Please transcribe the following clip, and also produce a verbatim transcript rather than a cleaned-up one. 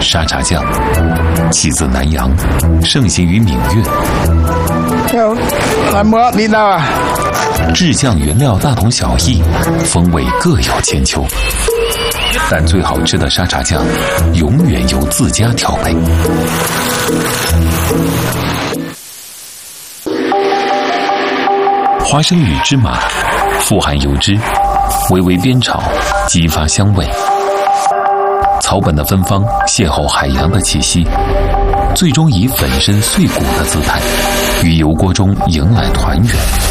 沙茶酱，起自南洋，盛行于闽粤。制酱原料大同小异，风味各有千秋。但最好吃的沙茶酱，永远由自家调配。花生与芝麻富含油脂，微微煸炒，激发香味。草本的芬芳邂逅海洋的气息，最终以粉身碎骨的姿态，于油锅中迎来团圆。